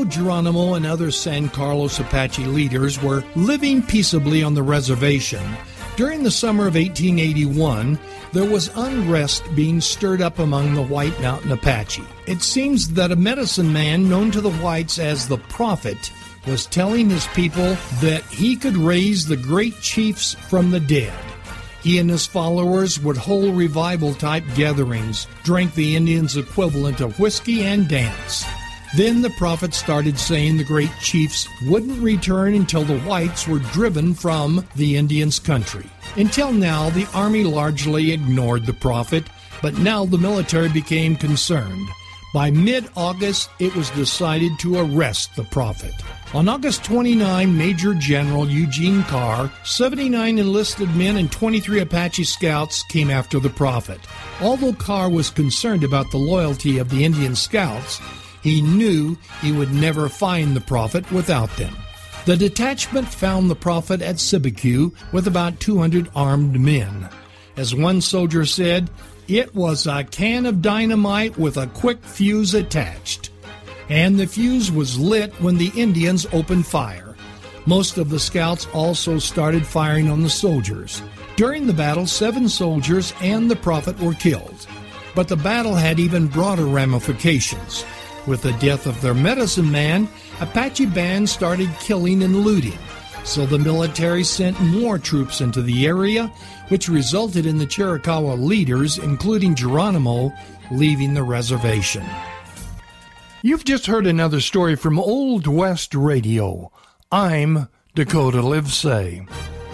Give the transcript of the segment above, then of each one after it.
Geronimo and other San Carlos Apache leaders were living peaceably on the reservation, during the summer of 1881, there was unrest being stirred up among the White Mountain Apache. It seems that a medicine man known to the whites as the Prophet was telling his people that he could raise the great chiefs from the dead. He and his followers would hold revival-type gatherings, drink the Indians' equivalent of whiskey, and dance. Then the prophet started saying the great chiefs wouldn't return until the whites were driven from the Indians' country. Until now, the army largely ignored the prophet, but now the military became concerned. By mid-August, it was decided to arrest the prophet. On August 29, Major General Eugene Carr, 79 enlisted men and 23 Apache scouts came after the prophet. Although Carr was concerned about the loyalty of the Indian scouts, he knew he would never find the prophet without them. The detachment found the prophet at Sibique with about 200 armed men. As one soldier said, it was a can of dynamite with a quick fuse attached. And the fuse was lit when the Indians opened fire. Most of the scouts also started firing on the soldiers. During the battle, 7 soldiers and the prophet were killed. But the battle had even broader ramifications. With the death of their medicine man, Apache bands started killing and looting. So the military sent more troops into the area, which resulted in the Chiricahua leaders, including Geronimo, leaving the reservation. You've just heard another story from Old West Radio. I'm Dakota Livesay.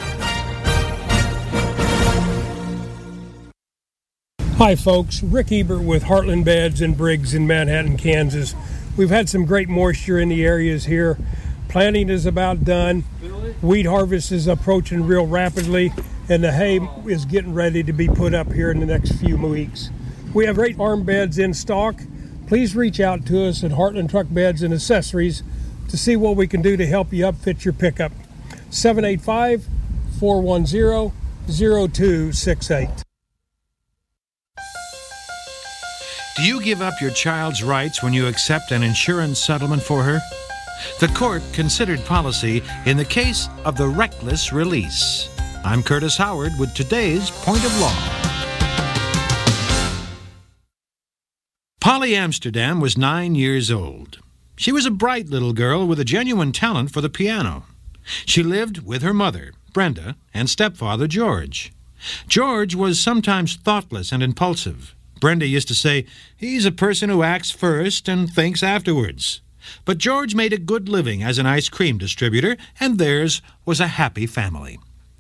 Hi folks, Rick Ebert with Heartland Beds and Briggs in Manhattan, Kansas. We've had some great moisture in the areas here. Planting is about done. Wheat harvest is approaching real rapidly, and the hay is getting ready to be put up here in the next few weeks. We have great arm beds in stock. Please reach out to us at Heartland Truck Beds and Accessories to see what we can do to help you upfit your pickup. 785-410-0268. Do you give up your child's rights when you accept an insurance settlement for her? The court considered policy in the case of the reckless release. I'm Curtis Howard with today's Point of Law. Polly Amsterdam was 9 years old. She was a bright little girl with a genuine talent for the piano. She lived with her mother, Brenda, and stepfather, George. George was sometimes thoughtless and impulsive. Brenda used to say, he's a person who acts first and thinks afterwards. But George made a good living as an ice cream distributor, and theirs was a happy family.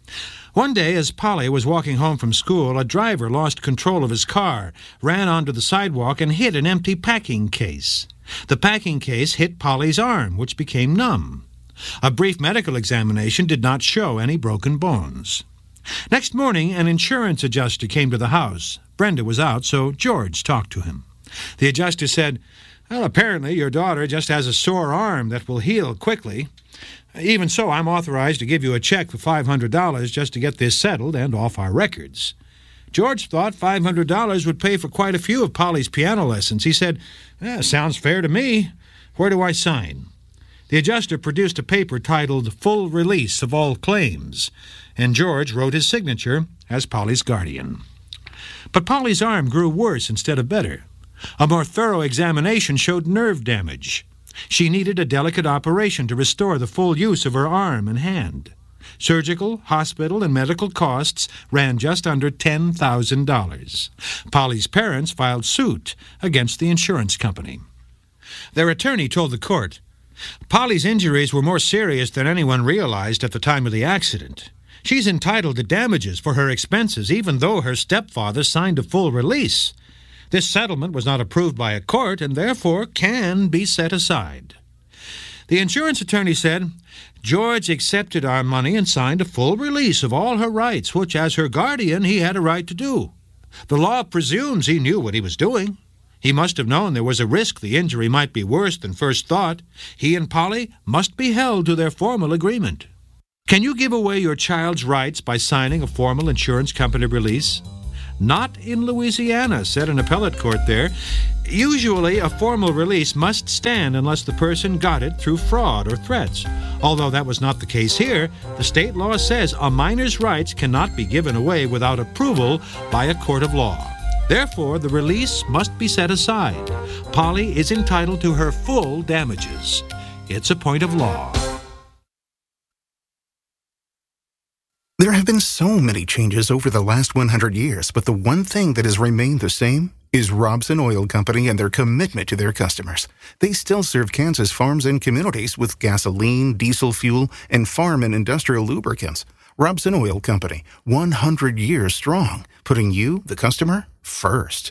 One day, as Polly was walking home from school, a driver lost control of his car, ran onto the sidewalk, and hit an empty packing case. The packing case hit Polly's arm, which became numb. A brief medical examination did not show any broken bones. Next morning, an insurance adjuster came to the house. Brenda was out, so George talked to him. The adjuster said, well, apparently your daughter just has a sore arm that will heal quickly. Even so, I'm authorized to give you a check for $500 just to get this settled and off our records. George thought $500 would pay for quite a few of Polly's piano lessons. He said, sounds fair to me. Where do I sign? The adjuster produced a paper titled Full Release of All Claims, and George wrote his signature as Polly's guardian. But Polly's arm grew worse instead of better. A more thorough examination showed nerve damage. She needed a delicate operation to restore the full use of her arm and hand. Surgical, hospital, and medical costs ran just under $10,000. Polly's parents filed suit against the insurance company. Their attorney told the court, Polly's injuries were more serious than anyone realized at the time of the accident. She's entitled to damages for her expenses, even though her stepfather signed a full release. This settlement was not approved by a court and therefore can be set aside. The insurance attorney said, George accepted our money and signed a full release of all her rights, which as her guardian he had a right to do. The law presumes he knew what he was doing. He must have known there was a risk the injury might be worse than first thought. He and Polly must be held to their formal agreement. Can you give away your child's rights by signing a formal insurance company release? Not in Louisiana, said an appellate court there. Usually, a formal release must stand unless the person got it through fraud or threats. Although that was not the case here, the state law says a minor's rights cannot be given away without approval by a court of law. Therefore, the release must be set aside. Polly is entitled to her full damages. It's a point of law. There have been so many changes over the last 100 years, but the one thing that has remained the same is Robson Oil Company and their commitment to their customers. They still serve Kansas farms and communities with gasoline, diesel fuel, and farm and industrial lubricants. Robson Oil Company, 100 years strong, putting you, the customer, first.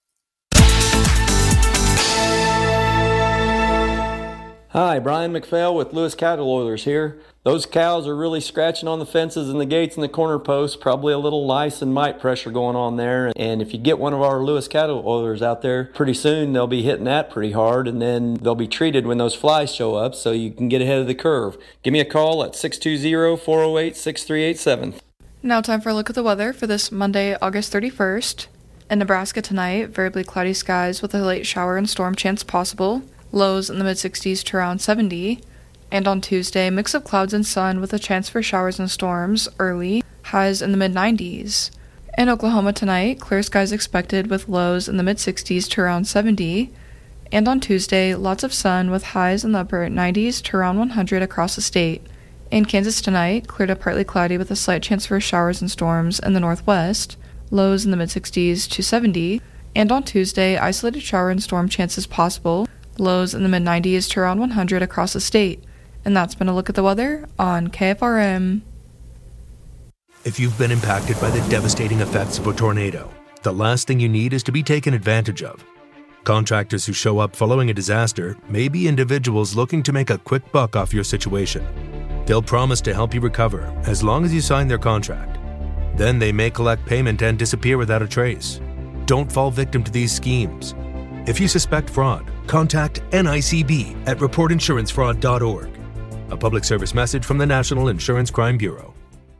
Hi, Brian McPhail with Lewis Cattle Oilers here. Those cows are really scratching on the fences and the gates and the corner posts, probably a little lice and mite pressure going on there. And if you get one of our Lewis Cattle Oilers out there, pretty soon they'll be hitting that pretty hard, and then they'll be treated when those flies show up so you can get ahead of the curve. Give me a call at 620-408-6387. Now time for a look at the weather for this Monday, August 31st. In Nebraska tonight, variably cloudy skies with a late shower and storm chance possible. Lows in the mid-60s to around 70. And on Tuesday, mix of clouds and sun with a chance for showers and storms early, highs in the mid-90s. In Oklahoma tonight, clear skies expected with lows in the mid-60s to around 70. And on Tuesday, lots of sun with highs in the upper 90s to around 100 across the state. In Kansas tonight, clear to partly cloudy with a slight chance for showers and storms in the northwest, lows in the mid-60s to 70. And on Tuesday, isolated shower and storm chances possible, lows in the mid-90s to around 100 across the state. And that's been a look at the weather on KFRM. If you've been impacted by the devastating effects of a tornado, the last thing you need is to be taken advantage of. Contractors who show up following a disaster may be individuals looking to make a quick buck off your situation. They'll promise to help you recover as long as you sign their contract. Then they may collect payment and disappear without a trace. Don't fall victim to these schemes. If you suspect fraud, contact NICB at reportinsurancefraud.org. A public service message from the National Insurance Crime Bureau.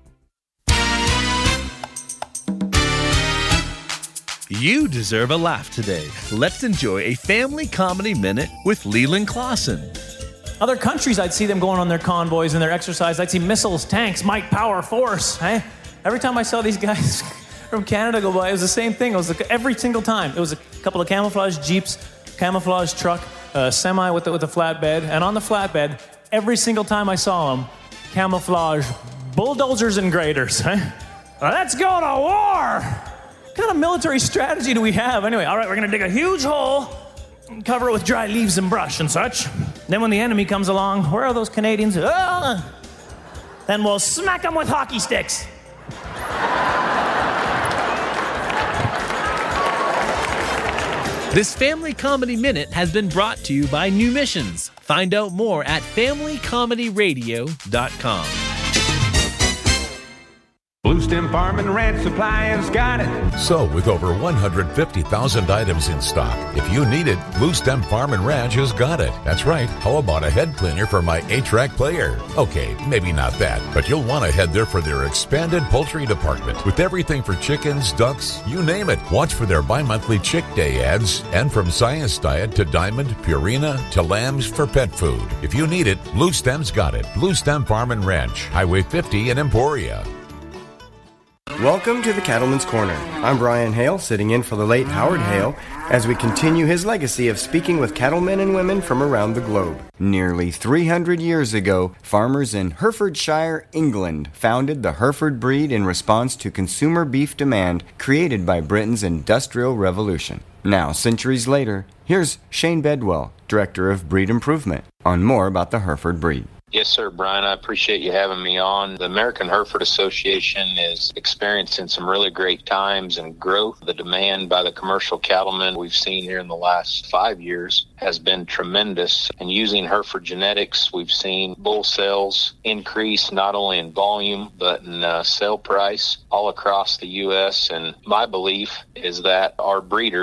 You deserve a laugh today. Let's enjoy a family comedy minute with Leland Clausen. Other countries, I'd see them going on their convoys and their exercise. I'd see missiles, tanks, might, power, force. Every time I saw these guys from Canada go by, it was the same thing. It was every single time. It was a couple of camouflage jeeps, camouflage truck, semi with a flatbed, and on the flatbed, every single time I saw them, camouflage bulldozers and graders. Let's go to war! What kind of military strategy do we have? Anyway, all right, we're going to dig a huge hole, cover it with dry leaves and brush and such. Then when the enemy comes along, where are those Canadians? Then we'll smack them with hockey sticks. This Family Comedy Minute has been brought to you by New Missions. Find out more at FamilyComedyRadio.com. Blue Stem Farm and Ranch Supply has got it. So, with over 150,000 items in stock, if you need it, Blue Stem Farm and Ranch has got it. That's right. How about a head cleaner for my 8-track player? Okay, maybe not that, but you'll want to head there for their expanded poultry department with everything for chickens, ducks, you name it. Watch for their bi-monthly Chick Day ads, and from Science Diet to Diamond, Purina to lambs for pet food. If you need it, Blue Stem's got it. Blue Stem Farm and Ranch, Highway 50 in Emporia. Welcome to the Cattleman's Corner. I'm Brian Hale, sitting in for the late Howard Hale, as we continue his legacy of speaking with cattlemen and women from around the globe. Nearly 300 years ago, farmers in Herefordshire, England, founded the Hereford breed in response to consumer beef demand created by Britain's Industrial Revolution. Now, centuries later, here's Shane Bedwell, Director of Breed Improvement, on more about the Hereford breed. Yes, sir, Brian. I appreciate you having me on. The American Hereford Association is experiencing some really great times and growth. The demand by the commercial cattlemen we've seen here in the last 5 years has been tremendous. And using Hereford genetics, we've seen bull sales increase not only in volume, but in sale price all across the U.S. And my belief is that our breeders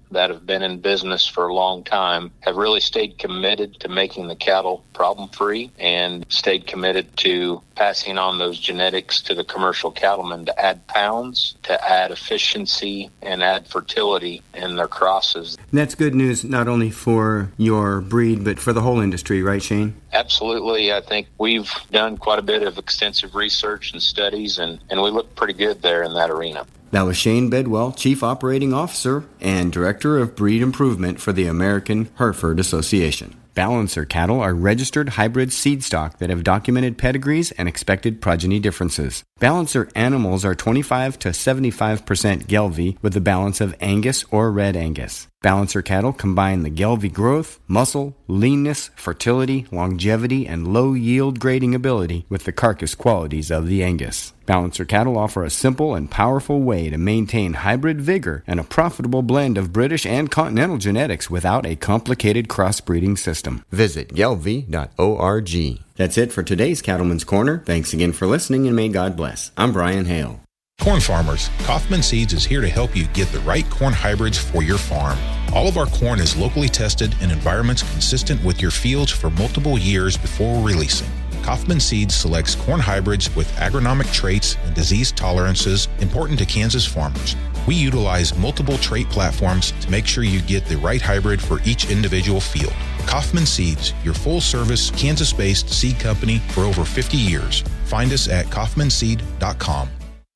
that have been in business for a long time have really stayed committed to making the cattle problem-free and stayed committed to passing on those genetics to the commercial cattlemen to add pounds, to add efficiency, and add fertility in their crosses. That's good news not only for your breed, but for the whole industry, right, Shane? Absolutely. I think we've done quite a bit of extensive research and studies, and we look pretty good there in that arena. That was Shane Bedwell, Chief Operating Officer and Director of Breed Improvement for the American Hereford Association. Balancer cattle are registered hybrid seed stock that have documented pedigrees and expected progeny differences. Balancer animals are 25 to 75% Gelbvieh with the balance of Angus or Red Angus. Balancer cattle combine the Gelbvieh growth, muscle, leanness, fertility, longevity, and low yield grading ability with the carcass qualities of the Angus. Balancer cattle offer a simple and powerful way to maintain hybrid vigor and a profitable blend of British and continental genetics without a complicated crossbreeding system. Visit gelbvieh.org. That's it for today's Cattleman's Corner. Thanks again for listening, and may God bless. I'm Brian Hale. Corn farmers, Kaufman Seeds is here to help you get the right corn hybrids for your farm. All of our corn is locally tested in environments consistent with your fields for multiple years before releasing. Kaufman Seeds selects corn hybrids with agronomic traits and disease tolerances important to Kansas farmers. We utilize multiple trait platforms to make sure you get the right hybrid for each individual field. Kaufman Seeds, your full-service, Kansas-based seed company for over 50 years. Find us at kaufmanseed.com.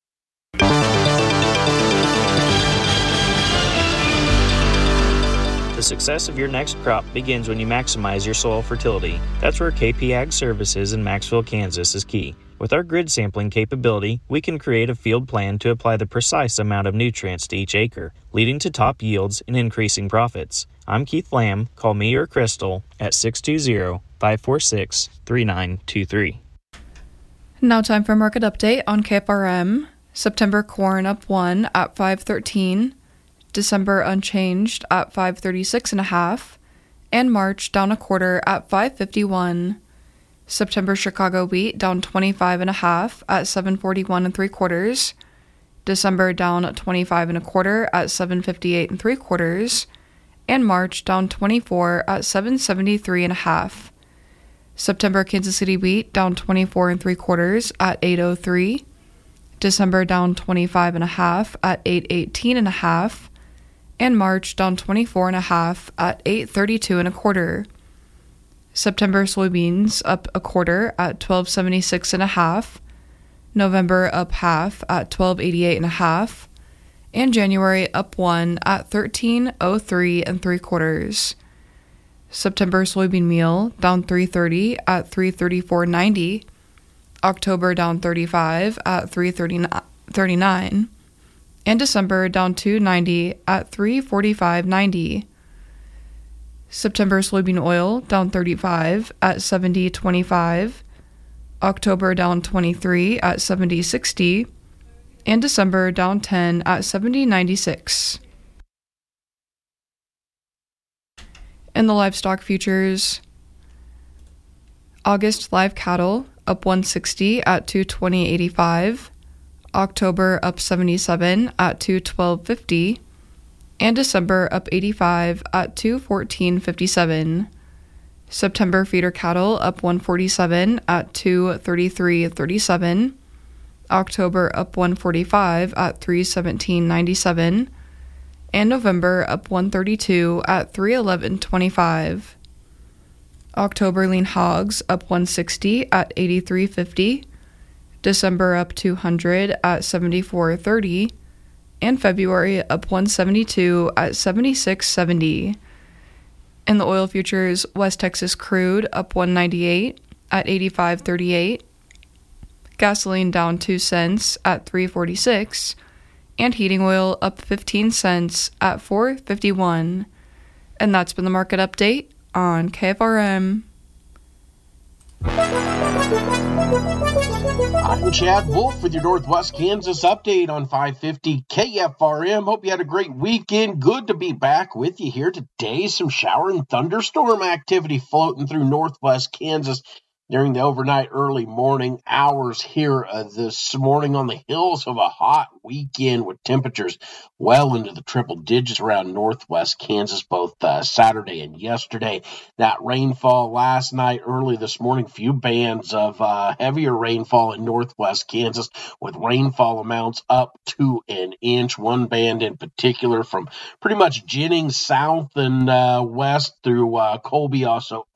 The success of your next crop begins when you maximize your soil fertility. That's where KP Ag Services in Maxville, Kansas is key. With our grid sampling capability, we can create a field plan to apply the precise amount of nutrients to each acre, leading to top yields and increasing profits. I'm Keith Lamb. Call me or Crystal at 620-546-3923. Now time for market update on KFRM. September corn up 1 at $5.13. December unchanged at $5.36.5, and March down a quarter at $5.51. September Chicago wheat down 25.5 at $7.41 3/4. December down 25 1/4 at $7.58 3/4, and March down 24 at $7.73.5. September Kansas City wheat down 24 3/4 at $8.03. December down 25.5 at $8.18.5. and March down 24.5 at $8.32 1/4. September soybeans up a quarter at $12.76.5, November up half at $12.88.5, and January up 1 at $13.03 3/4. September soybean meal down 3.30 at $3.34.90, October down 35 at $3.39. and December down $2.90 at $3.45.90. September soybean oil down 35 at $70.25, October down 23 at $70.60, and December down 10 at $70.96. In the livestock futures, August live cattle up 160 at $220.85, October up 77 at $212.50, and December up 85 at $214.57. September feeder cattle up 147 at $233.37, October up 145 at $317.97, and November up 132 at $311.25. October lean hogs up 160 at $83.50, December up 200 at $74.30, and February up 172 at $76.70. In the oil futures, West Texas crude up 198 at $85.38, gasoline down 2 cents at $3.46, and heating oil up 15 cents at $4.51. And that's been the market update on KFRM. I'm Chad Wolf with your Northwest Kansas update on 550 KFRM. Hope you had a great weekend. Good to be back with you here today. Some shower and thunderstorm activity floating through Northwest Kansas during the overnight early morning hours here this morning on the heels of a hot weekend with temperatures well into the triple digits around northwest Kansas, both Saturday and yesterday. That rainfall last night, early this morning, few bands of heavier rainfall in northwest Kansas with rainfall amounts up to an inch. One band in particular from pretty much Jennings south and west through Colby, also